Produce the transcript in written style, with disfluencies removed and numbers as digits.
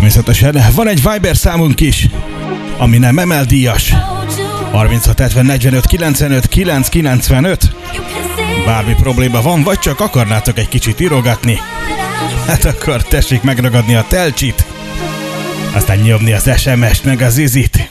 természetesen van egy Viber számunk is, ami nem emeldíjas. 36 70 45 95 995. Bármi probléma van, vagy csak akarnátok egy kicsit írogatni, hát akkor tessék megragadni a telcsit, aztán nyomni az SMS-t meg az izit.